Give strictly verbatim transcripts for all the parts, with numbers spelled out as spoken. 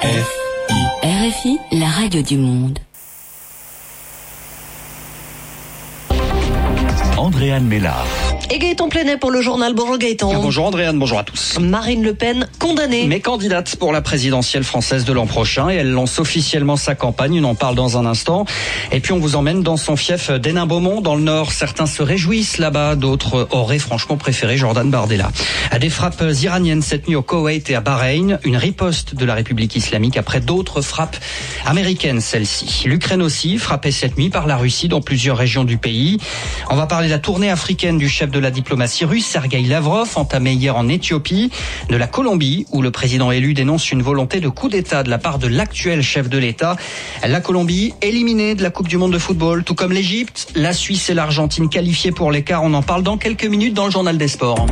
R F I, la radio du monde. Andréane Mélard. Et Gaëtan Plenet pour le journal. Bonjour Gaëtan. Bonjour Andréane, bonjour à tous. Marine Le Pen condamnée. Mais candidate pour la présidentielle française de l'an prochain et elle lance officiellement sa campagne, on en parle dans un instant. Et puis on vous emmène dans son fief d'Hénin-Beaumont dans le Nord. Certains se réjouissent là-bas, d'autres auraient franchement préféré Jordan Bardella. À des frappes iraniennes cette nuit au Koweït et à Bahreïn, une riposte de la République islamique après d'autres frappes américaines celle-ci. L'Ukraine aussi, frappée cette nuit par la Russie dans plusieurs régions du pays. On va parler de la tournée africaine du chef de la diplomatie russe, Sergueï Lavrov, entamée hier en Éthiopie, de la Colombie, où le président élu dénonce une volonté de coup d'État de la part de l'actuel chef de l'État. La Colombie, éliminée de la Coupe du monde de football, tout comme l'Égypte, la Suisse et l'Argentine qualifiées pour l'écart. On en parle dans quelques minutes dans le journal des sports.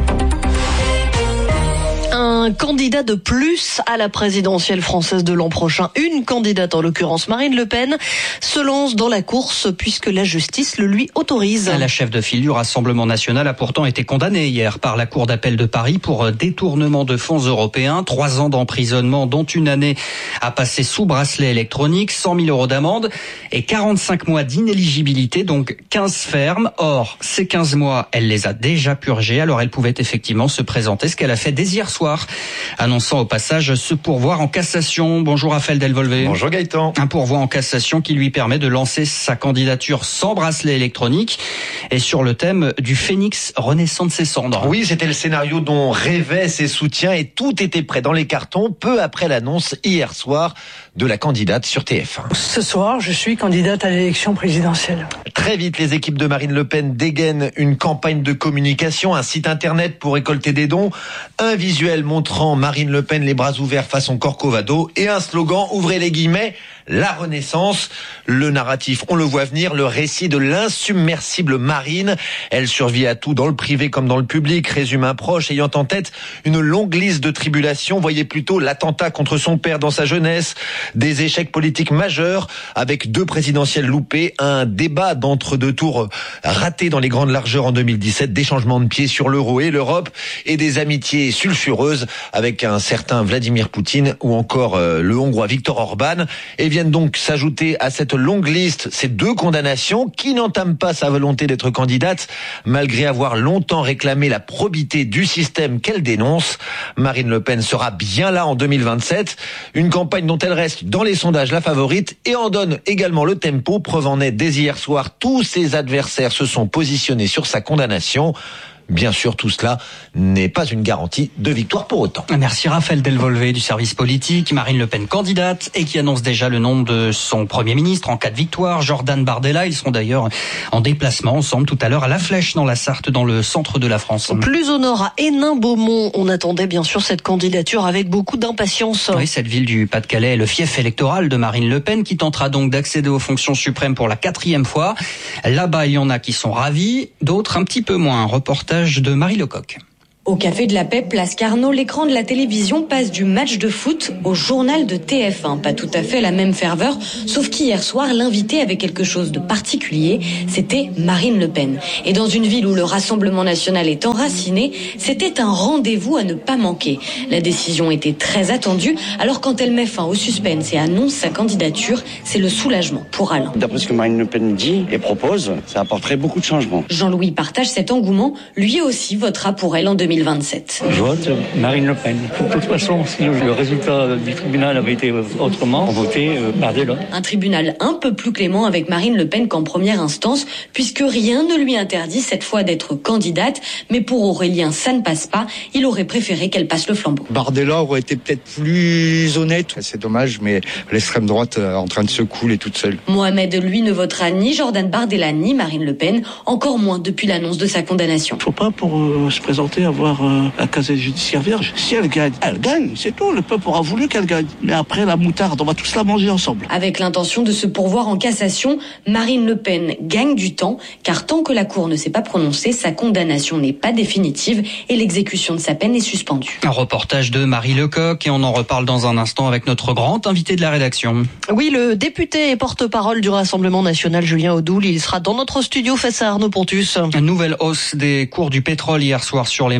Un candidat de plus à la présidentielle française de l'an prochain, une candidate en l'occurrence Marine Le Pen, se lance dans la course puisque la justice le lui autorise. La chef de file du Rassemblement national a pourtant été condamnée hier par la Cour d'appel de Paris pour détournement de fonds européens, trois ans d'emprisonnement dont une année à passer sous bracelet électronique, cent mille euros d'amende et quarante-cinq mois d'inéligibilité, donc quinze fermes. Or, ces quinze mois, elle les a déjà purgés, alors elle pouvait effectivement se présenter, ce qu'elle a fait dès hier soir, annonçant au passage ce pourvoi en cassation. Bonjour Raphaël Delvolvé. Bonjour Gaëtan. Un pourvoi en cassation qui lui permet de lancer sa candidature sans bracelet électronique et sur le thème du phénix renaissant de ses cendres. Oui, c'était le scénario dont rêvaient ses soutiens et tout était prêt dans les cartons peu après l'annonce hier soir de la candidate sur T F un. Ce soir, je suis candidate à l'élection présidentielle. Très vite, les équipes de Marine Le Pen dégainent une campagne de communication, un site internet pour récolter des dons, un visuel montrant Marine Le Pen les bras ouverts façon Corcovado et un slogan, ouvrez les guillemets, la Renaissance. Le narratif, on le voit venir, le récit de l'insubmersible Marine. Elle survit à tout dans le privé comme dans le public, résume un proche ayant en tête une longue liste de tribulations. Voyez plutôt l'attentat contre son père dans sa jeunesse, des échecs politiques majeurs avec deux présidentielles loupées, un débat d'entre-deux tours raté dans les grandes largeurs en deux mille dix-sept, des changements de pied sur l'euro et l'Europe et des amitiés sulfureuses avec un certain Vladimir Poutine ou encore euh, le Hongrois Viktor Orban. Et viennent donc s'ajouter à cette longue liste ces deux condamnations qui n'entament pas sa volonté d'être candidate malgré avoir longtemps réclamé la probité du système qu'elle dénonce. Marine Le Pen sera bien là en deux mille vingt-sept, une campagne dont elle reste dans les sondages la favorite et en donne également le tempo. Preuve en est, dès hier soir, tous ses adversaires se sont positionnés sur sa condamnation. Bien sûr, tout cela n'est pas une garantie de victoire pour autant. Merci Raphaël Delvolvé du service politique. Marine Le Pen candidate et qui annonce déjà le nom de son Premier ministre en cas de victoire, Jordan Bardella. Ils seront d'ailleurs en déplacement ensemble tout à l'heure à La Flèche dans la Sarthe, dans le centre de la France. Plus au nord, à Hénin-Beaumont, on attendait bien sûr cette candidature avec beaucoup d'impatience. Oui, cette ville du Pas-de-Calais est le fief électoral de Marine Le Pen qui tentera donc d'accéder aux fonctions suprêmes pour la quatrième fois. Là-bas, il y en a qui sont ravis, d'autres un petit peu moins. Un reportage de Marie Lecoq. Au Café de la Paix, place Carnot, l'écran de la télévision passe du match de foot au journal de T F un. Pas tout à fait la même ferveur, sauf qu'hier soir, l'invité avait quelque chose de particulier, c'était Marine Le Pen. Et dans une ville où le Rassemblement national est enraciné, c'était un rendez-vous à ne pas manquer. La décision était très attendue, alors quand elle met fin au suspense et annonce sa candidature, c'est le soulagement pour Alain. D'après ce que Marine Le Pen dit et propose, ça apporterait beaucoup de changements. Jean-Louis partage cet engouement, lui aussi votera pour elle en deux mille vingt-sept. Je vote Marine Le Pen. De toute façon, si le résultat du tribunal avait été autrement, on votait Bardella. Un tribunal un peu plus clément avec Marine Le Pen qu'en première instance, puisque rien ne lui interdit cette fois d'être candidate, mais pour Aurélien, ça ne passe pas. Il aurait préféré qu'elle passe le flambeau. Bardella aurait été peut-être plus honnête. C'est dommage, mais l'extrême droite est en train de se couler toute seule. Mohamed, lui, ne votera ni Jordan Bardella ni Marine Le Pen, encore moins depuis l'annonce de sa condamnation. Faut pas pour euh, se présenter avoir euh, un casier judiciaire vierge. Si elle gagne, elle gagne, c'est tout. Le peuple aura voulu qu'elle gagne. Mais après, la moutarde, on va tous la manger ensemble. Avec l'intention de se pourvoir en cassation, Marine Le Pen gagne du temps, car tant que la Cour ne s'est pas prononcée, sa condamnation n'est pas définitive et l'exécution de sa peine est suspendue. Un reportage de Marie Lecoq et on en reparle dans un instant avec notre grand invité de la rédaction. Oui, le député et porte-parole du Rassemblement national, Julien Audoul, il sera dans notre studio face à Arnaud Pontus. Une nouvelle hausse des cours du pétrole hier soir sur les marchés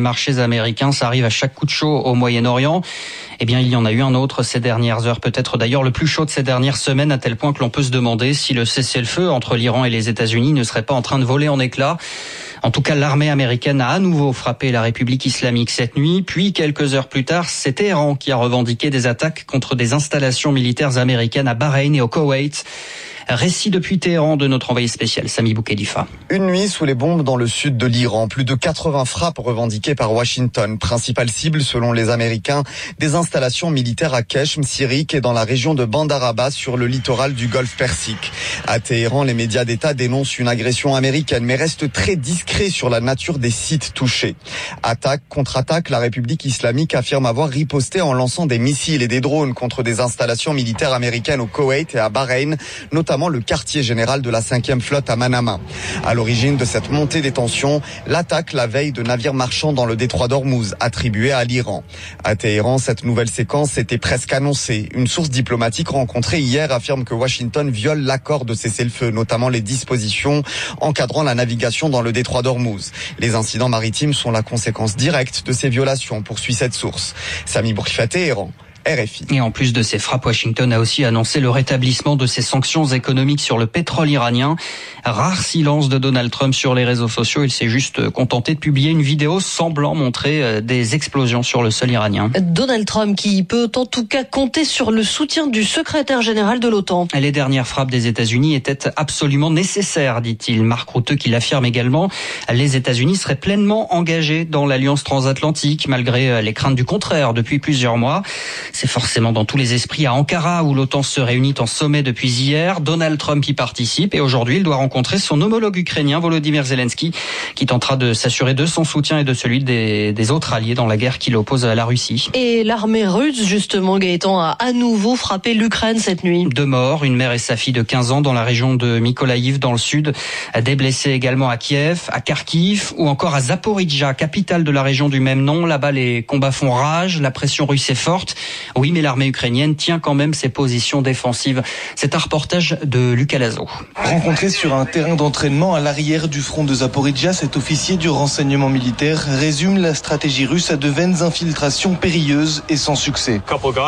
marchés américains, ça arrive à chaque coup de chaud au Moyen-Orient. Eh bien, il y en a eu un autre ces dernières heures, peut-être d'ailleurs le plus chaud de ces dernières semaines, à tel point que l'on peut se demander si le cessez-le-feu entre l'Iran et les États-Unis ne serait pas en train de voler en éclats. En tout cas, l'armée américaine a à nouveau frappé la République islamique cette nuit. Puis, quelques heures plus tard, c'est Téhéran qui a revendiqué des attaques contre des installations militaires américaines à Bahreïn et au Koweït. Récit depuis Téhéran de notre envoyé spécial, Sami Boukhelifa. Une nuit sous les bombes dans le sud de l'Iran. Plus de quatre-vingts frappes revendiquées par Washington. Principale cible, selon les Américains, des installations militaires à Keshm, Sirik et dans la région de Bandar Abbas sur le littoral du golfe Persique. À Téhéran, les médias d'État dénoncent une agression américaine, mais restent très discrets sur la nature des sites touchés. Attaque, contre-attaque, la République islamique affirme avoir riposté en lançant des missiles et des drones contre des installations militaires américaines au Koweït et à Bahreïn, notamment le quartier général de la cinquième flotte à Manama. À l'origine de cette montée des tensions, l'attaque la veille de navires marchands dans le détroit d'Ormuz, attribuée à l'Iran. À Téhéran, cette nouvelle séquence était presque annoncée. Une source diplomatique rencontrée hier affirme que Washington viole l'accord de cessez-le-feu, notamment les dispositions encadrant la navigation dans le détroit d'Ormuz. Les incidents maritimes sont la conséquence directe de ces violations, poursuit cette source. Sami Boukhelifa, Téhéran. R F I. Et en plus de ces frappes, Washington a aussi annoncé le rétablissement de ses sanctions économiques sur le pétrole iranien. Rare silence de Donald Trump sur les réseaux sociaux. Il s'est juste contenté de publier une vidéo semblant montrer des explosions sur le sol iranien. Donald Trump qui peut en tout cas compter sur le soutien du secrétaire général de l'OTAN. Les dernières frappes des États-Unis étaient absolument nécessaires, dit-il. Mark Rutte qui l'affirme également. Les États-Unis seraient pleinement engagés dans l'alliance transatlantique, malgré les craintes du contraire depuis plusieurs mois. C'est forcément dans tous les esprits à Ankara, où l'OTAN se réunit en sommet depuis hier. Donald Trump y participe et aujourd'hui, il doit rencontrer son homologue ukrainien, Volodymyr Zelensky, qui tentera de s'assurer de son soutien et de celui des, des autres alliés dans la guerre qui l'oppose à la Russie. Et l'armée russe, justement, Gaëtan, a à nouveau frappé l'Ukraine cette nuit. Deux morts, une mère et sa fille de quinze ans dans la région de Mykolaïv, dans le sud. Des blessés également à Kiev, à Kharkiv ou encore à Zaporijjia, capitale de la région du même nom. Là-bas, les combats font rage, la pression russe est forte. Oui, mais l'armée ukrainienne tient quand même ses positions défensives. C'est un reportage de Lucas Lazo. Rencontré sur un terrain d'entraînement à l'arrière du front de Zaporijjia, cet officier du renseignement militaire résume la stratégie russe à de vaines infiltrations périlleuses et sans succès.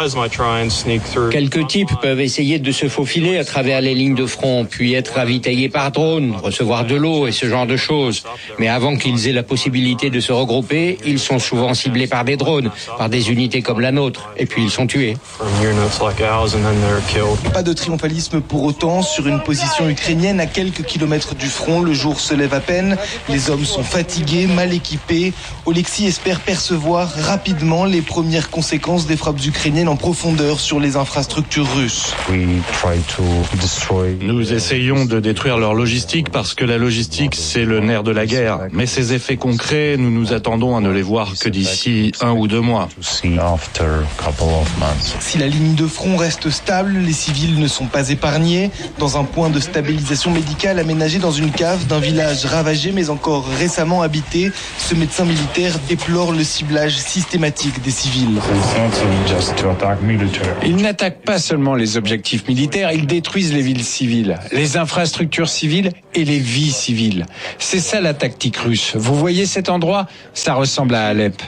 Quelques types peuvent essayer de se faufiler à travers les lignes de front, puis être ravitaillés par drone, recevoir de l'eau et ce genre de choses. Mais avant qu'ils aient la possibilité de se regrouper, ils sont souvent ciblés par des drones, par des unités comme la nôtre, et puis ils sont tués. Pas de triomphalisme pour autant sur une position ukrainienne à quelques kilomètres du front. Le jour se lève à peine, les hommes sont fatigués, mal équipés. Oleksiy espère percevoir rapidement les premières conséquences des frappes ukrainiennes en profondeur sur les infrastructures russes. Nous essayons de détruire leur logistique parce que la logistique c'est le nerf de la guerre. Mais ces effets concrets, nous nous attendons à ne les voir que d'ici un ou deux mois. Si la ligne de front reste stable, les civils ne sont pas épargnés. Dans un point de stabilisation médicale aménagé dans une cave d'un village ravagé mais encore récemment habité, ce médecin militaire déplore le ciblage systématique des civils. Ils n'attaquent pas seulement les objectifs militaires, ils détruisent les villes civiles, les infrastructures civiles et les vies civiles. C'est ça la tactique russe. Vous voyez cet endroit ? Ça ressemble à Alep.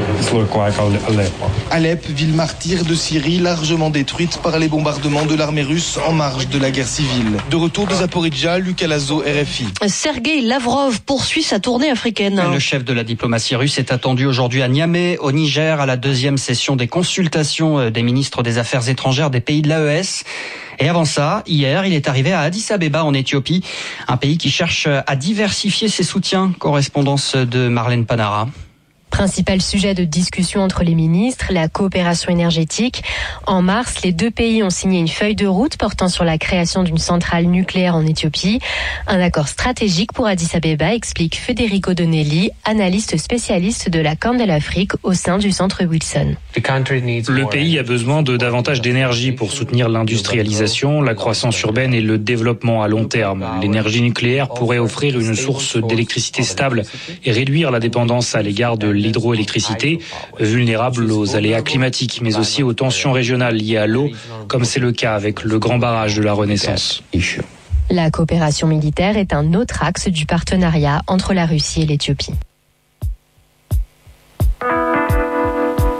Alep, ville martyre de Syrie, largement détruite par les bombardements de l'armée russe en marge de la guerre civile. De retour de Zaporijjia, Lucas Lazo, R F I. Sergueï Lavrov poursuit sa tournée africaine. Le chef de la diplomatie russe est attendu aujourd'hui à Niamey, au Niger, à la deuxième session des consultations des ministres des Affaires étrangères des pays de l'A E S. Et avant ça, hier, il est arrivé à Addis Abeba en Éthiopie, un pays qui cherche à diversifier ses soutiens. Correspondance de Marlène Panara. Principal sujet de discussion entre les ministres, la coopération énergétique. En mars, les deux pays ont signé une feuille de route portant sur la création d'une centrale nucléaire en Éthiopie. Un accord stratégique pour Addis Abeba, explique Federico Donelli, analyste spécialiste de la Corne de l'Afrique au sein du centre Wilson. Le pays a besoin de davantage d'énergie pour soutenir l'industrialisation, la croissance urbaine et le développement à long terme. L'énergie nucléaire pourrait offrir une source d'électricité stable et réduire la dépendance à l'égard de l'hydroélectricité, vulnérable aux aléas climatiques, mais aussi aux tensions régionales liées à l'eau, comme c'est le cas avec le grand barrage de la Renaissance. La coopération militaire est un autre axe du partenariat entre la Russie et l'Éthiopie.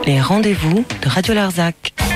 Les rendez-vous de Radio Larzac.